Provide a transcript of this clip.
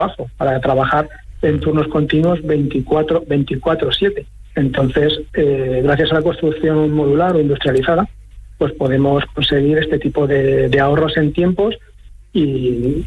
trabajo, para trabajar en turnos continuos 24/7. Entonces, gracias a la construcción modular o industrializada, pues podemos conseguir este tipo de ahorros en tiempos y